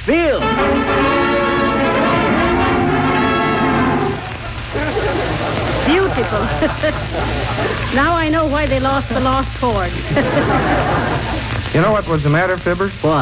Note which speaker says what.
Speaker 1: Bill!
Speaker 2: Beautiful. Now I know why they lost the lost chord.
Speaker 3: You know what was the matter, Fibber?
Speaker 1: What?